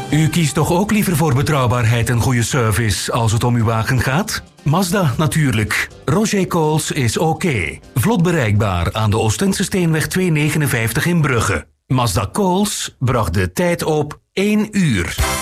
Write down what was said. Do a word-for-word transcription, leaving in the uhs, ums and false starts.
U kiest toch ook liever voor betrouwbaarheid en goede service als het om uw wagen gaat? Mazda natuurlijk. Roger Coles is oké. Vlot bereikbaar aan de Oostense Steenweg tweehonderdnegenenvijftig in Brugge. Mazda Coles bracht de tijd op één uur.